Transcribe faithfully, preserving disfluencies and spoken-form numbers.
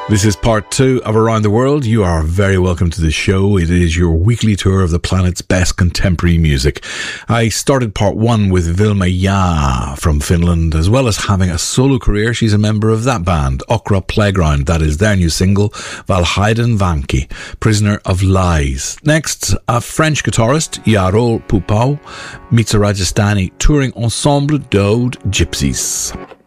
This is part two of Around the World. You are very welcome to the show. It is your weekly tour of the planet's best contemporary music. I started part one with Vilma Ja from Finland. As well as having a solo career, she's a member of that band, Okra Playground. That is their new single, Valheiden Vanki, Prisoner of Lies. Next, a French guitarist, Yarol Pupau, meets a Rajasthani touring ensemble d'Ode Gypsies.